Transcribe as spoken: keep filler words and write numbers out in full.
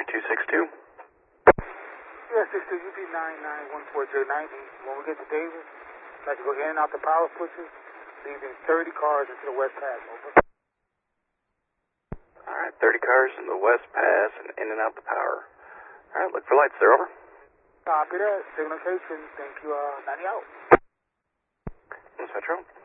two six two. Yeah, six two U P nine nine one four J ninety. When we get to Davis, I'd like to go in and out the power switches, leaving thirty cars into the West Pass. Over. Alright, thirty cars in the West Pass and in and out the power. Alright, look for lights there, over. Copy that. Signal location. Thank you, uh, ninety out. This Metro.